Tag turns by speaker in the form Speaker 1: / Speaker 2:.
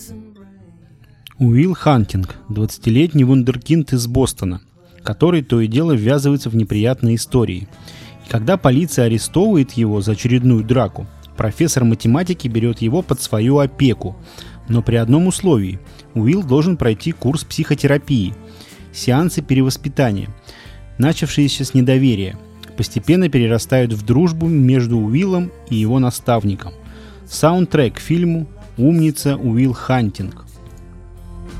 Speaker 1: Уилл Хантинг – 20-летний вундеркинд из Бостона, который то и дело ввязывается в неприятные истории. И когда полиция арестовывает его за очередную драку, профессор математики берет его под свою опеку. Но при одном условии – Уилл должен пройти курс психотерапии. Сеансы перевоспитания, начавшиеся с недоверия, постепенно перерастают в дружбу между Уиллом и его наставником. Саундтрек к фильму «Умница Уилл Хантинг».